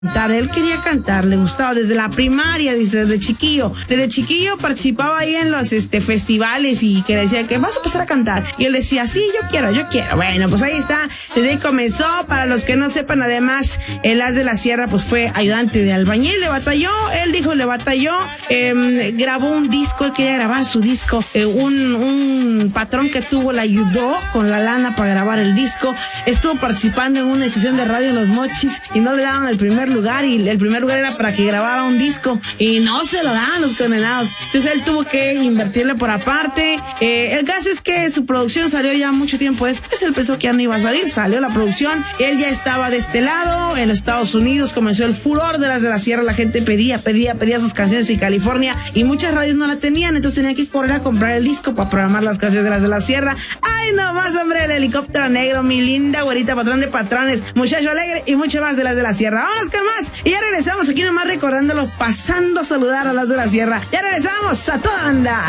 Él quería cantar, le gustaba desde la primaria, dice, desde chiquillo. Desde chiquillo participaba ahí en los festivales y que le decía que vas a empezar a cantar. Y él decía, sí, yo quiero. Bueno, pues ahí está, desde ahí comenzó. Para los que no sepan, además, el As de la Sierra, pues fue ayudante de albañil, le batalló, grabó un disco, él quería grabar su disco. Un patrón que tuvo le ayudó con la lana para grabar el disco. Estuvo participando en una estación de radio en Los Mochis y no le daban el primer lugar, y el primer lugar era para que grabara un disco y no se lo daban los condenados. Entonces él tuvo que invertirle por aparte. El caso es que su producción salió ya mucho tiempo después. Él pensó que ya no iba a salir, salió la producción, él ya estaba de este lado. En Estados Unidos comenzó el furor de Las de la Sierra, la gente pedía sus canciones en California y muchas radios no la tenían, entonces tenía que correr a comprar el disco para programar las canciones de Las de la Sierra. Ay, nomás, hombre, el helicóptero negro, mi linda güerita, patrón de patrones, muchacho alegre y mucho más de Las de la Sierra. Vámonos con más y ya regresamos aquí nomás recordándolo, pasando a saludar a Las de la Sierra. Ya regresamos a toda banda.